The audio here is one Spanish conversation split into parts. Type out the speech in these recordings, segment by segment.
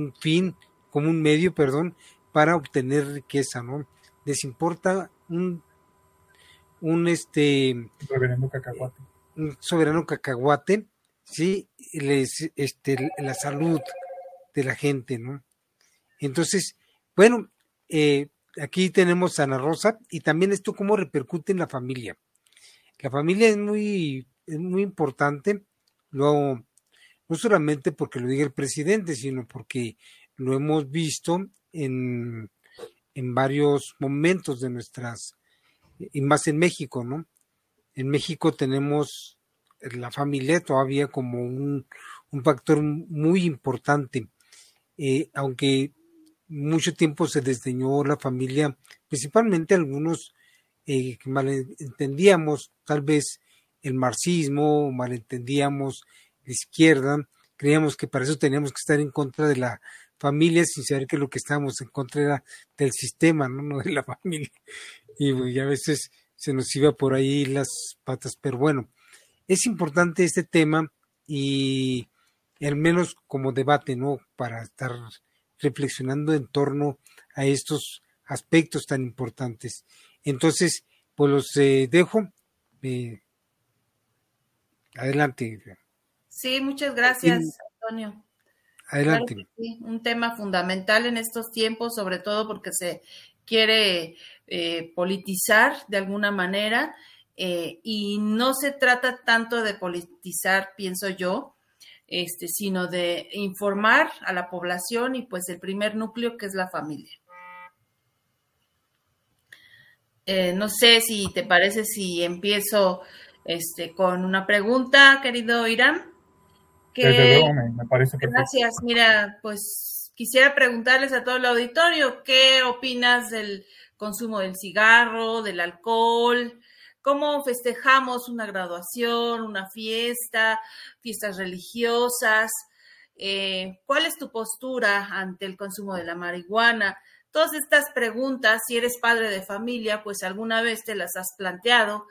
un fin, como un medio, perdón, para obtener riqueza, ¿no? Les importa un Reverendo Cacahuate. un soberano cacahuate, sí, la salud de la gente, ¿no? Entonces, bueno, aquí tenemos a Ana Rosa y también esto cómo repercute en la familia. La familia es muy importante, no, no solamente porque lo diga el presidente, sino porque lo hemos visto en varios momentos de nuestras, y más en México, ¿no? En México tenemos la familia todavía como un factor muy importante, aunque mucho tiempo se desdeñó la familia, principalmente algunos que malentendíamos tal vez el marxismo, malentendíamos la izquierda, creíamos que para eso teníamos que estar en contra de la familia sin saber que lo que estábamos en contra era del sistema, no de la familia. Y a veces se nos iba por ahí las patas, pero bueno, es importante este tema y al menos como debate, ¿no? Para estar reflexionando en torno a estos aspectos tan importantes. Entonces, pues los dejo. Eh, adelante. Sí, muchas gracias, Antonio. Claro Adelante. que sí, un tema fundamental en estos tiempos, sobre todo porque se quiere politizar de alguna manera y no se trata tanto de politizar, pienso yo, sino de informar a la población y pues el primer núcleo que es la familia. No sé si te parece si empiezo con una pregunta, querido Irán. Desde luego, me parece perfecto. Gracias. Mira, pues quisiera preguntarles a todo el auditorio, ¿qué opinas del consumo del cigarro, del alcohol? ¿Cómo festejamos una graduación, una fiesta, fiestas religiosas? ¿Cuál es tu postura ante el consumo de la marihuana? Todas estas preguntas, si eres padre de familia, pues alguna vez te las has planteado.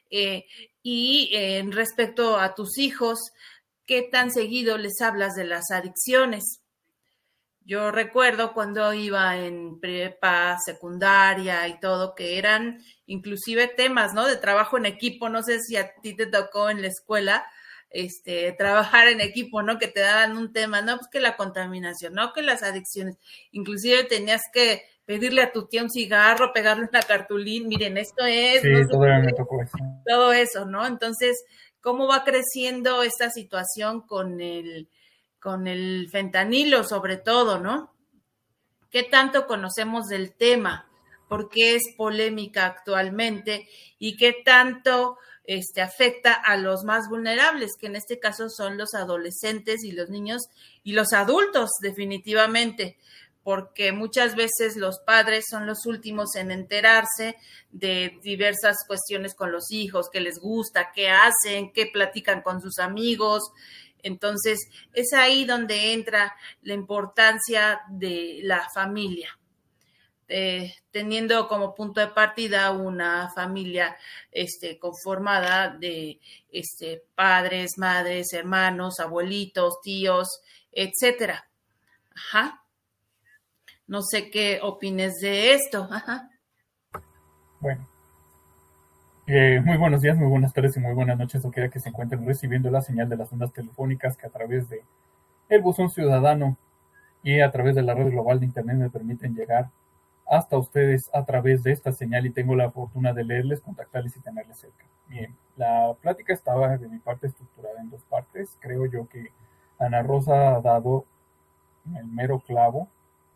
Respecto a tus hijos, ¿qué tan seguido les hablas de las adicciones? Yo recuerdo cuando iba en prepa, secundaria y todo, que eran inclusive temas, ¿no? De trabajo en equipo. No sé si a ti te tocó en la escuela trabajar en equipo, ¿no? Que te daban un tema, ¿no? Pues que la contaminación, ¿no? Que las adicciones. Inclusive tenías que pedirle a tu tía un cigarro, pegarle una cartulina, miren, esto es, sí, no sé todavía qué, me tocó eso. todo eso, ¿no? Entonces, ¿cómo va creciendo esta situación con el fentanilo, sobre todo, ¿no? ¿Qué tanto conocemos del tema? ¿Por qué es polémica actualmente? ¿Y qué tanto afecta a los más vulnerables, que en este caso son los adolescentes y los niños y los adultos, definitivamente? Porque muchas veces los padres son los últimos en enterarse de diversas cuestiones con los hijos, qué les gusta, qué hacen, qué platican con sus amigos. Entonces, es ahí donde entra la importancia de la familia, teniendo como punto de partida una familia conformada de padres, madres, hermanos, abuelitos, tíos, etcétera. Ajá. No sé qué opines de esto. Ajá. Bueno, muy buenos días, muy buenas tardes y muy buenas noches, o quiera que se encuentren recibiendo la señal de las ondas telefónicas que a través de el buzón ciudadano y a través de la red global de internet me permiten llegar hasta ustedes a través de esta señal y tengo la fortuna de leerles, contactarles y tenerles cerca. Bien, la plática estaba de mi parte estructurada en dos partes. Creo yo que Ana Rosa ha dado el mero clavo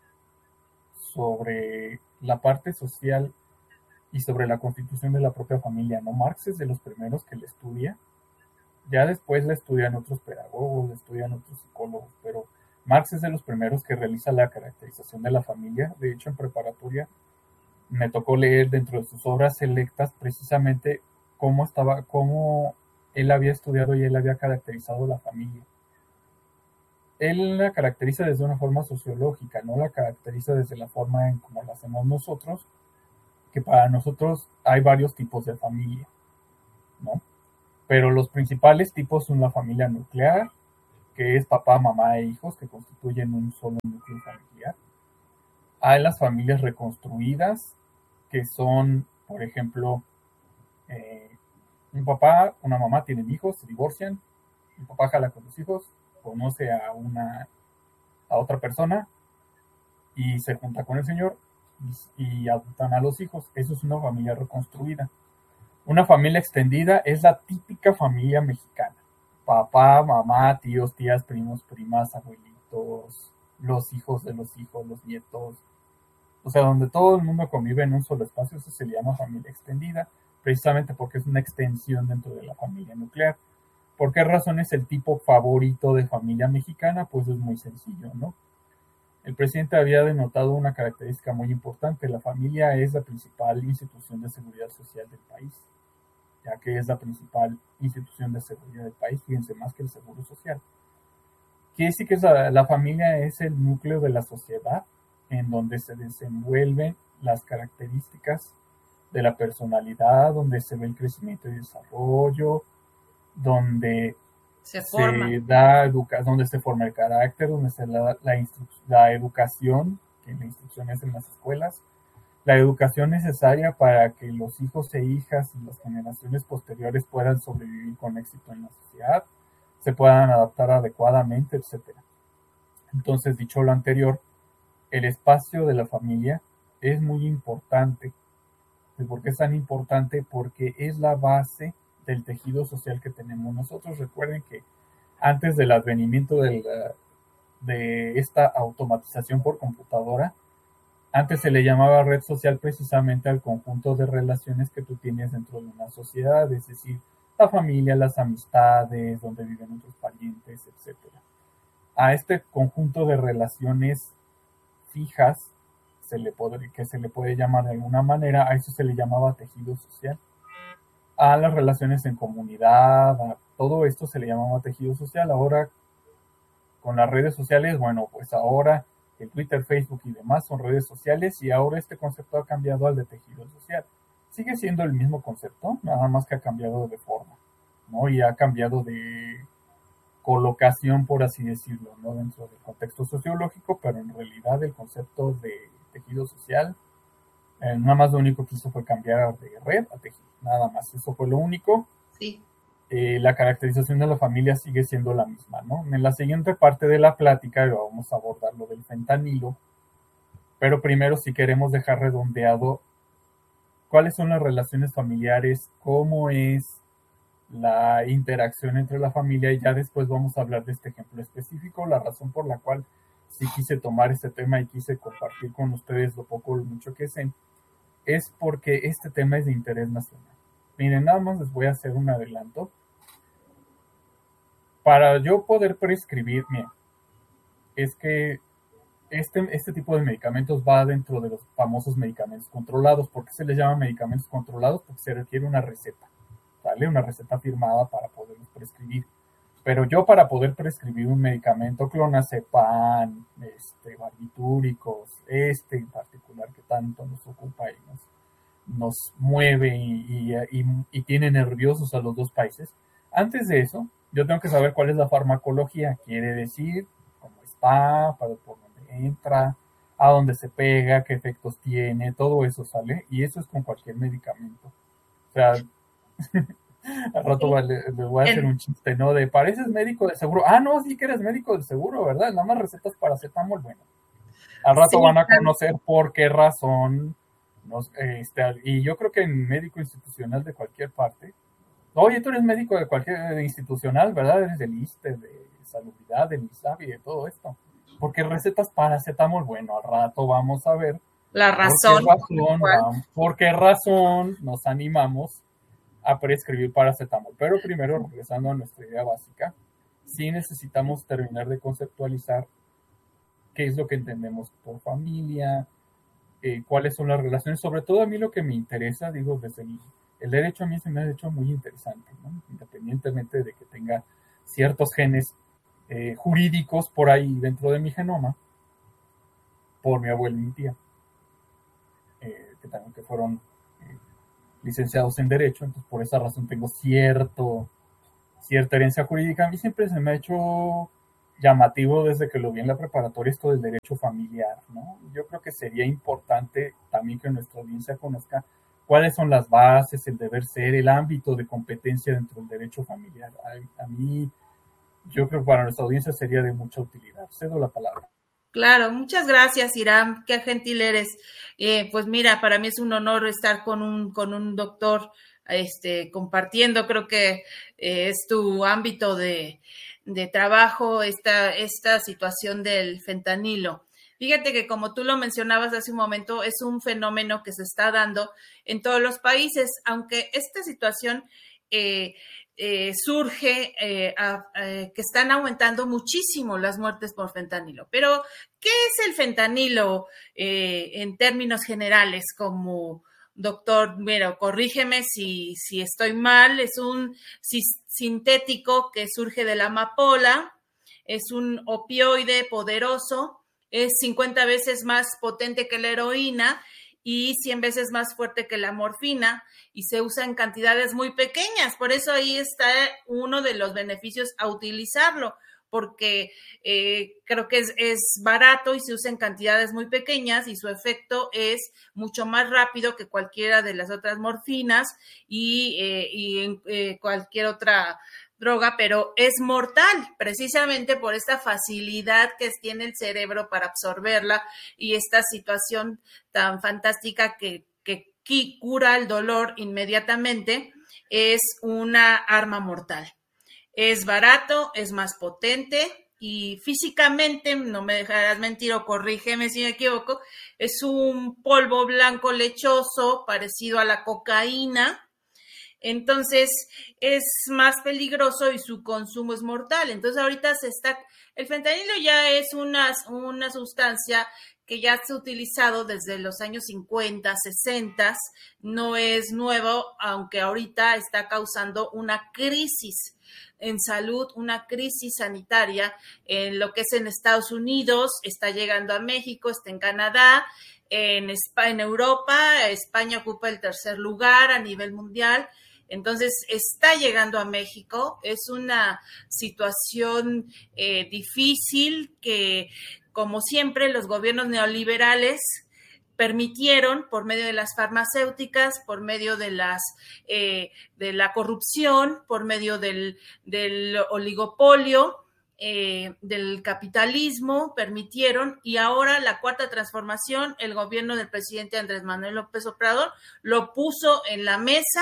sobre la parte social y sobre la constitución de la propia familia, ¿no? Marx es de los primeros que la estudia, ya después la estudian otros pedagogos, la estudian otros psicólogos, pero Marx es de los primeros que realiza la caracterización de la familia. De hecho, en preparatoria me tocó leer dentro de sus obras selectas precisamente cómo él había estudiado y él había caracterizado la familia. Él la caracteriza desde una forma sociológica, no la caracteriza desde la forma en como la hacemos nosotros, que para nosotros hay varios tipos de familia, ¿no? Pero los principales tipos son la familia nuclear, que es papá, mamá e hijos, que constituyen un solo núcleo familiar. Hay las familias reconstruidas, que son, por ejemplo, un papá, una mamá tienen hijos, se divorcian, el papá jala con los hijos, conoce a otra persona y se junta con el señor y adoptan a los hijos. Eso es una familia reconstruida. Una familia extendida es la típica familia mexicana. Papá, mamá, tíos, tías, primos, primas, abuelitos, los hijos de los hijos, los nietos. O sea, donde todo el mundo convive en un solo espacio, eso se le llama familia extendida, precisamente porque es una extensión dentro de la familia nuclear. ¿Por qué razón es el tipo favorito de familia mexicana? Pues es muy sencillo, ¿no? El presidente había denotado una característica muy importante: la familia es la principal institución de seguridad social del país, ya que es la principal institución de seguridad del país, fíjense, más que el seguro social. Quiere decir que la familia es el núcleo de la sociedad en donde se desenvuelven las características de la personalidad, donde se ve el crecimiento y desarrollo, donde donde se forma el carácter, donde se da la educación, que la instrucción es en las escuelas, la educación necesaria para que los hijos e hijas y las generaciones posteriores puedan sobrevivir con éxito en la sociedad, se puedan adaptar adecuadamente, etc. Entonces, dicho lo anterior, el espacio de la familia es muy importante. ¿Y por qué es tan importante? Porque es la base del tejido social que tenemos nosotros. Recuerden que antes del advenimiento de esta automatización por computadora, antes se le llamaba red social precisamente al conjunto de relaciones que tú tienes dentro de una sociedad, es decir, la familia, las amistades, donde viven otros parientes, etc. A este conjunto de relaciones fijas, que se le puede llamar de alguna manera, a eso se le llamaba tejido social. A las relaciones en comunidad, a todo esto se le llamaba tejido social. Ahora, con las redes sociales, bueno, pues ahora el Twitter, Facebook y demás son redes sociales, y ahora este concepto ha cambiado al de tejido social. Sigue siendo el mismo concepto, nada más que ha cambiado de forma, ¿no? Y ha cambiado de colocación, por así decirlo, ¿no? Dentro del contexto sociológico, pero en realidad el concepto de tejido social, nada más lo único que hizo fue cambiar de red a tejido, nada más, eso fue lo único. Sí. La caracterización de la familia sigue siendo la misma, ¿no? En la siguiente parte de la plática vamos a abordar lo del fentanilo, pero primero, si queremos dejar redondeado cuáles son las relaciones familiares, cómo es la interacción entre la familia, y ya después vamos a hablar de este ejemplo específico. La razón por la cual sí quise tomar este tema y quise compartir con ustedes lo poco o lo mucho que sé, es porque este tema es de interés nacional. Miren, nada más les voy a hacer un adelanto. Para yo poder prescribir, miren, es que este tipo de medicamentos va dentro de los famosos medicamentos controlados. ¿Por qué se les llama medicamentos controlados? Porque se requiere una receta, ¿vale? Una receta firmada para poderlos prescribir. Pero yo, para poder prescribir un medicamento, clonazepam, barbitúricos, en particular que tanto nos ocupa y nos mueve y tiene nerviosos a los dos países, antes de eso, yo tengo que saber cuál es la farmacología. Quiere decir cómo está, por dónde entra, a dónde se pega, qué efectos tiene, todo eso sale, y eso es con cualquier medicamento. O sea, al rato les voy a hacer un chiste, ¿no? De, ¿pareces médico de seguro? Ah, no, sí que eres médico de seguro, ¿verdad? Nada más recetas paracetamol. Bueno, al rato van a conocer por qué razón. Y yo creo que en médico institucional de cualquier parte, oye, tú eres médico de cualquier institucional, ¿verdad? Eres del ISSSTE, de Salubridad, del INSABI, de todo esto. Porque recetas paracetamol. Bueno, al rato vamos a ver la razón. ¿Por qué razón nos animamos a prescribir paracetamol? Pero primero, regresando a nuestra idea básica, sí necesitamos terminar de conceptualizar qué es lo que entendemos por familia, cuáles son las relaciones. Sobre todo a mí lo que me interesa, digo, desde el derecho, a mí se me ha hecho muy interesante, ¿no? Independientemente de que tenga ciertos genes jurídicos por ahí dentro de mi genoma, por mi abuelo y mi tía, que también que fueron licenciados en Derecho, entonces por esa razón tengo cierta herencia jurídica. A mí siempre se me ha hecho llamativo desde que lo vi en la preparatoria esto del derecho familiar, ¿no? Yo creo que sería importante también que nuestra audiencia conozca cuáles son las bases, el deber ser, el ámbito de competencia dentro del derecho familiar. A mí, yo creo que para nuestra audiencia sería de mucha utilidad. Cedo la palabra. Claro, muchas gracias, Iram, qué gentil eres. Pues mira, para mí es un honor estar con un doctor compartiendo, creo que es tu ámbito de trabajo, esta situación del fentanilo. Fíjate que como tú lo mencionabas hace un momento, es un fenómeno que se está dando en todos los países, aunque esta situación surge que están aumentando muchísimo las muertes por fentanilo. Pero, ¿qué es el fentanilo en términos generales? Como doctor, mira, corrígeme si estoy mal, es un sintético que surge de la amapola, es un opioide poderoso, es 50 veces más potente que la heroína y 100 veces más fuerte que la morfina y se usa en cantidades muy pequeñas. Por eso ahí está uno de los beneficios a utilizarlo, porque creo que es barato y se usa en cantidades muy pequeñas y su efecto es mucho más rápido que cualquiera de las otras morfinas y cualquier otra droga, pero es mortal precisamente por esta facilidad que tiene el cerebro para absorberla y esta situación tan fantástica que cura el dolor inmediatamente. Es una arma mortal. Es barato, es más potente y físicamente, no me dejarás mentir o corrígeme si me equivoco, es un polvo blanco lechoso parecido a la cocaína. Entonces es más peligroso y su consumo es mortal. Entonces ahorita el fentanilo ya es una sustancia que ya se ha utilizado desde los años 50, 60, no es nuevo, aunque ahorita está causando una crisis en salud, una crisis sanitaria en lo que es en Estados Unidos, está llegando a México, está en Canadá, en Europa, España ocupa el tercer lugar a nivel mundial. Entonces, está llegando a México, es una situación difícil que, como siempre, los gobiernos neoliberales permitieron, por medio de las farmacéuticas, por medio de la corrupción, por medio del oligopolio, del capitalismo, permitieron, y ahora la cuarta transformación, el gobierno del presidente Andrés Manuel López Obrador lo puso en la mesa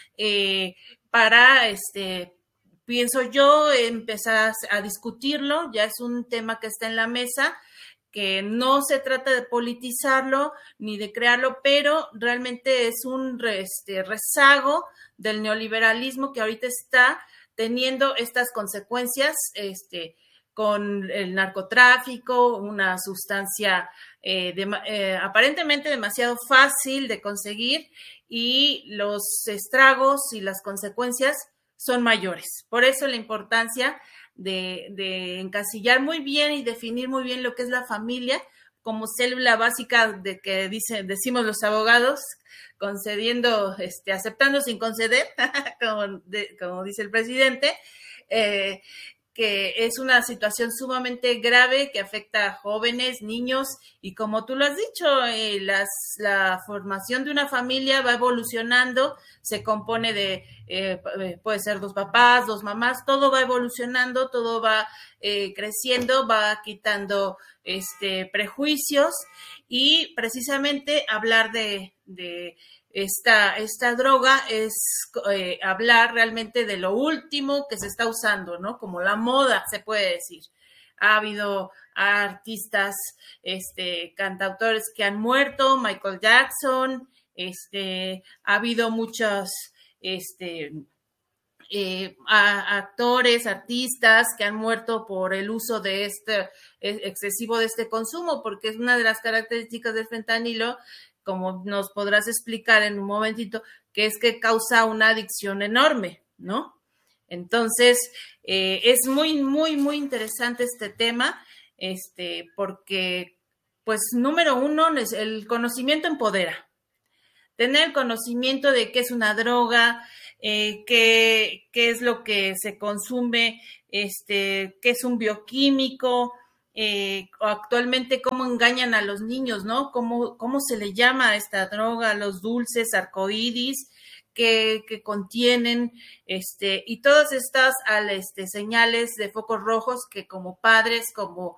para, pienso yo, empezar a discutirlo. Ya es un tema que está en la mesa, que no se trata de politizarlo ni de crearlo, pero realmente es un rezago del neoliberalismo que ahorita está teniendo estas consecuencias con el narcotráfico, una sustancia aparentemente demasiado fácil de conseguir, y los estragos y las consecuencias son mayores. Por eso la importancia de encasillar muy bien y definir muy bien lo que es la familia como célula básica de que decimos los abogados, concediendo, aceptando sin conceder, como dice el presidente, que es una situación sumamente grave que afecta a jóvenes, niños, y como tú lo has dicho, la formación de una familia va evolucionando, se compone de, puede ser 2 papás, 2 mamás, todo va evolucionando, todo va creciendo, va quitando prejuicios, y precisamente hablar de esta droga es hablar realmente de lo último que se está usando, ¿no? Como la moda, se puede decir. Ha habido artistas, cantautores que han muerto, Michael Jackson, ha habido muchos, actores, artistas que han muerto por el uso de excesivo de este consumo, porque es una de las características del fentanilo, como nos podrás explicar en un momentito, que es que causa una adicción enorme, ¿no? Entonces, es muy, muy, muy interesante este tema, porque, pues, número uno, el conocimiento empodera. Tener el conocimiento de qué es una droga, qué es lo que se consume, qué es un bioquímico, actualmente cómo engañan a los niños, ¿no? ¿Cómo se le llama a esta droga, los dulces arcoíris que contienen, y todas estas señales de focos rojos que como padres, como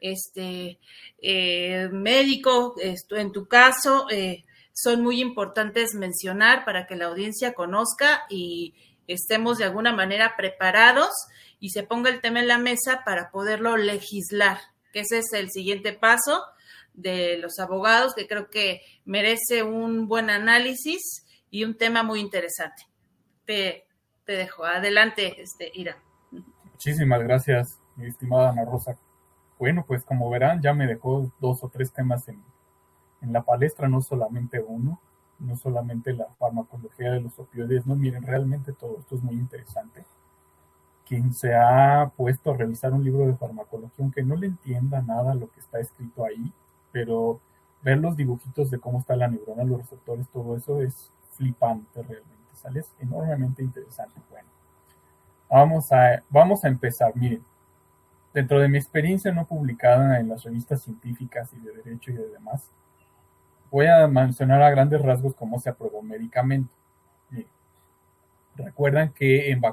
médico, en tu caso, son muy importantes mencionar para que la audiencia conozca y estemos de alguna manera preparados y se ponga el tema en la mesa para poderlo legislar, que ese es el siguiente paso de los abogados, que creo que merece un buen análisis y un tema muy interesante. Te dejo. Adelante, Ira. Muchísimas gracias, mi estimada Ana Rosa. Bueno, pues como verán, ya me dejó 2 o 3 temas en la palestra, no solamente uno, no solamente la farmacología de los opioides, no, miren, realmente todo esto es muy interesante. Quien se ha puesto a revisar un libro de farmacología, aunque no le entienda nada lo que está escrito ahí, pero ver los dibujitos de cómo está la neurona, los receptores, todo eso es flipante realmente, ¿sale? Es enormemente interesante. Bueno, vamos a empezar, miren. Dentro de mi experiencia no publicada en las revistas científicas y de derecho y de demás, voy a mencionar a grandes rasgos cómo se aprobó un medicamento. Miren, recuerdan que en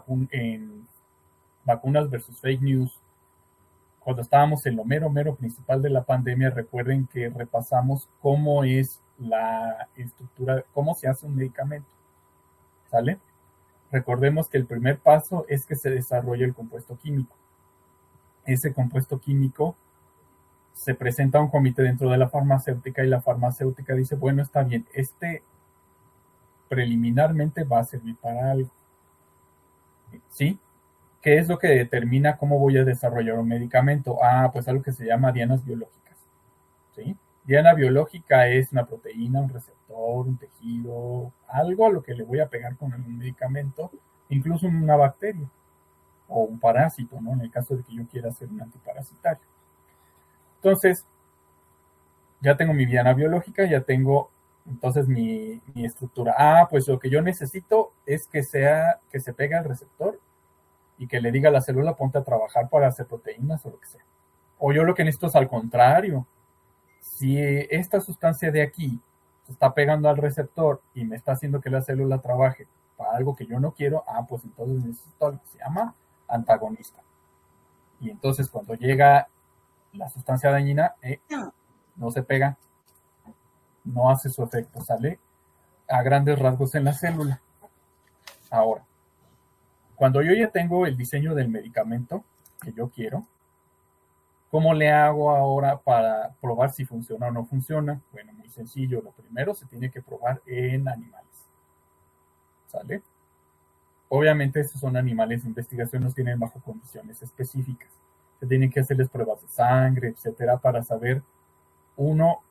vacunas versus fake news, cuando estábamos en lo mero principal de la pandemia, recuerden que repasamos cómo es la estructura, cómo se hace un medicamento, ¿sale? Recordemos que el primer paso es que se desarrolle el compuesto químico. Ese compuesto químico se presenta a un comité dentro de la farmacéutica y la farmacéutica dice, bueno, está bien, preliminarmente va a servir para algo. ¿Sí? ¿Qué es lo que determina cómo voy a desarrollar un medicamento? Pues algo que se llama dianas biológicas. ¿Sí? Diana biológica es una proteína, un receptor, un tejido, algo a lo que le voy a pegar con un medicamento, incluso una bacteria o un parásito, ¿no? En el caso de que yo quiera hacer un antiparasitario. Entonces, ya tengo mi diana biológica, ya tengo entonces mi estructura. Pues lo que yo necesito es que se pegue al receptor y que le diga a la célula ponte a trabajar para hacer proteínas o lo que sea. O yo lo que necesito es al contrario. Si esta sustancia de aquí se está pegando al receptor y me está haciendo que la célula trabaje para algo que yo no quiero, pues entonces necesito algo que se llama antagonista. Y entonces cuando llega la sustancia dañina, no se pega, no hace su efecto, sale a grandes rasgos en la célula. Ahora, cuando yo ya tengo el diseño del medicamento que yo quiero, ¿cómo le hago ahora para probar si funciona o no funciona? Bueno, muy sencillo. Lo primero se tiene que probar en animales. ¿Sale? Obviamente estos son animales de investigación, los tienen bajo condiciones específicas. Se tienen que hacerles pruebas de sangre, etcétera, para saber, uno,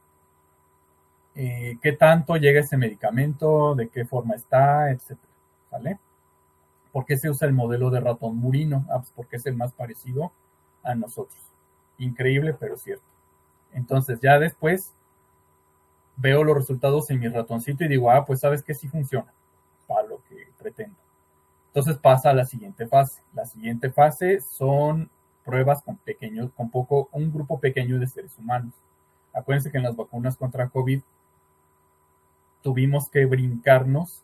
qué tanto llega ese medicamento, de qué forma está, etcétera. ¿Vale? ¿Por qué se usa el modelo de ratón murino? Pues porque es el más parecido a nosotros. Increíble, pero cierto. Entonces, ya después veo los resultados en mi ratoncito y digo, pues sabes que sí funciona para lo que pretendo. Entonces pasa a la siguiente fase. La siguiente fase son pruebas con un grupo pequeño de seres humanos. Acuérdense que en las vacunas contra COVID tuvimos que brincarnos.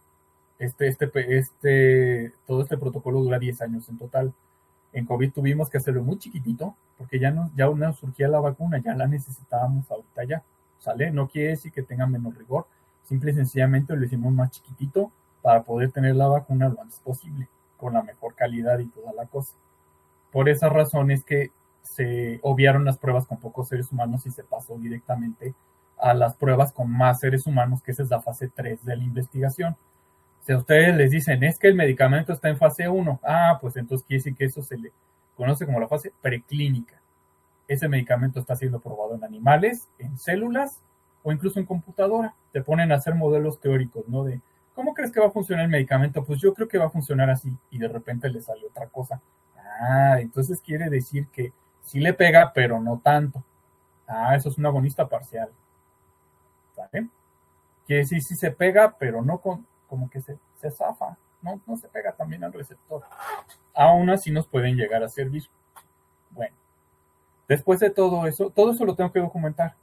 Todo este protocolo dura 10 años en total. En COVID tuvimos que hacerlo muy chiquitito, porque ya no surgía la vacuna, ya la necesitábamos ahorita ya, ¿sale? No quiere decir que tenga menos rigor, simple y sencillamente lo hicimos más chiquitito para poder tener la vacuna lo antes posible, con la mejor calidad y toda la cosa. Por esa razón es que se obviaron las pruebas con pocos seres humanos y se pasó directamente a las pruebas con más seres humanos, que esa es la fase 3 de la investigación. Si a ustedes les dicen, es que el medicamento está en fase 1, pues entonces quiere decir que eso se le conoce como la fase preclínica. Ese medicamento está siendo probado en animales, en células o incluso en computadora. Te ponen a hacer modelos teóricos, ¿no? De, ¿cómo crees que va a funcionar el medicamento? Pues yo creo que va a funcionar así. Y de repente le sale otra cosa. Entonces quiere decir que sí le pega, pero no tanto. Eso es un agonista parcial. ¿Vale? Quiere decir sí se pega, pero no como que se zafa, no se pega también al receptor. Aún así nos pueden llegar a servir. Bueno, después de todo eso lo tengo que documentar.